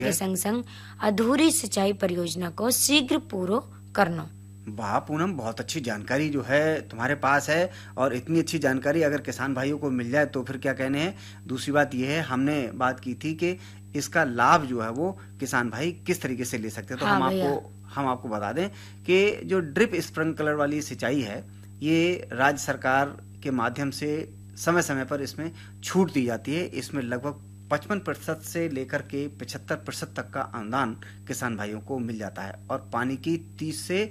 के संग संग अधूरी सिंचाई परियोजना को शीघ्र पूरा करना। वाह पूनम, बहुत अच्छी जानकारी जो है तुम्हारे पास है। और इतनी अच्छी जानकारी अगर किसान भाइयों को मिल जाए तो फिर क्या कहने हैं। दूसरी बात यह है, हमने बात की थी कि इसका लाभ जो है वो किसान भाई किस तरीके से ले सकते हैं। तो हम आपको बता दें कि जो ड्रिप स्प्रिंकलर वाली सिंचाई है, ये राज्य सरकार के माध्यम से समय समय पर इसमें छूट दी जाती है। इसमें लगभग 55% से लेकर के 75% तक का अनुदान किसान भाइयों को मिल जाता है और पानी की 30 से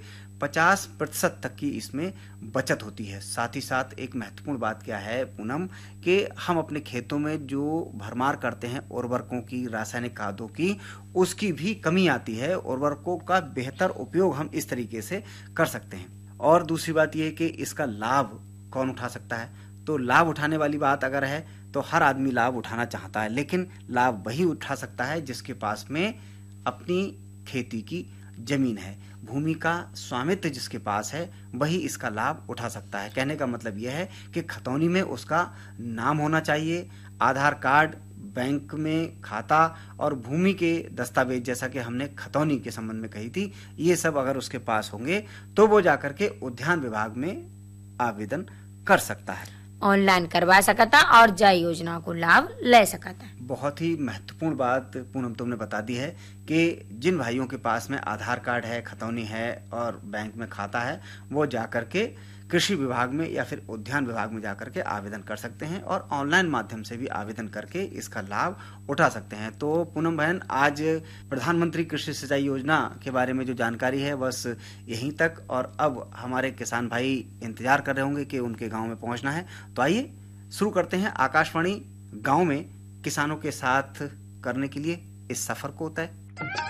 50% तक की इसमें बचत होती है। साथ ही साथ एक महत्वपूर्ण बात क्या है पूनम, कि हम अपने खेतों में जो भरमार करते हैं उर्वरकों की, रासायनिक खादों की, उसकी भी कमी आती है। उर्वरकों का बेहतर उपयोग हम इस तरीके से कर सकते हैं। और दूसरी बात यह है कि इसका लाभ कौन उठा सकता है। तो लाभ उठाने वाली बात अगर है तो हर आदमी लाभ उठाना चाहता है, लेकिन लाभ वही उठा सकता है जिसके पास में अपनी खेती की जमीन है। भूमि का स्वामित्व जिसके पास है वही इसका लाभ उठा सकता है। कहने का मतलब यह है कि खतौनी में उसका नाम होना चाहिए, आधार कार्ड, बैंक में खाता और भूमि के दस्तावेज, जैसा कि हमने खतौनी के संबंध में कही थी, ये सब अगर उसके पास होंगे तो वो जाकर के उद्यान विभाग में आवेदन कर सकता है, ऑनलाइन करवा सकता और जय योजना को लाभ ले सकता। बहुत ही महत्वपूर्ण बात पूनम तुमने बता दी है कि जिन भाइयों के पास में आधार कार्ड है, खतौनी है और बैंक में खाता है, वो जाकर के कृषि विभाग में या फिर उद्यान विभाग में जाकर के आवेदन कर सकते हैं और ऑनलाइन माध्यम से भी आवेदन करके इसका लाभ उठा सकते हैं। तो पूनम बहन, आज प्रधानमंत्री कृषि सिंचाई योजना के बारे में जो जानकारी है बस यहीं तक, और अब हमारे किसान भाई इंतजार कर रहे होंगे कि उनके गाँव में पहुँचना है। तो आइए शुरू करते हैं आकाशवाणी गाँव में किसानों के साथ करने के लिए इस सफर को तय।